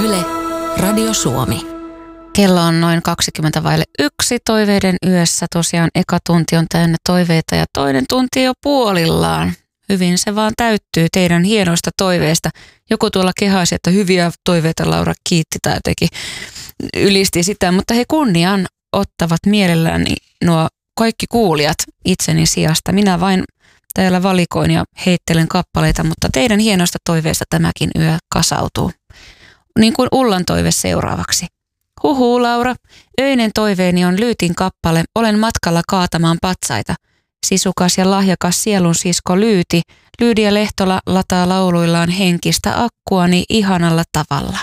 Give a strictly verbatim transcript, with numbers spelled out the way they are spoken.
Yle, Radio Suomi. Kello on noin kaksikymmentä vaille yksi toiveiden yössä. Tosiaan eka tunti on täynnä toiveita ja toinen tunti jo puolillaan. Hyvin se vaan täyttyy teidän hienoista toiveista. Joku tuolla kehasi, että hyviä toiveita Laura kiitti tai jotenkin ylisti sitä, mutta he kunnian ottavat mielellään nuo kaikki kuulijat itseni sijasta. Minä vain täällä valikoin ja heittelen kappaleita, mutta teidän hienoista toiveista tämäkin yö kasautuu. Niin kuin Ullan toive seuraavaksi. Huhuu, Laura. Öinen toiveeni on Lyytin kappale Olen matkalla kaatamaan patsaita. Sisukas ja lahjakas sielun sisko Lyyti, Lyydia Lehtola lataa lauluillaan henkistä akkuani ihanalla tavalla.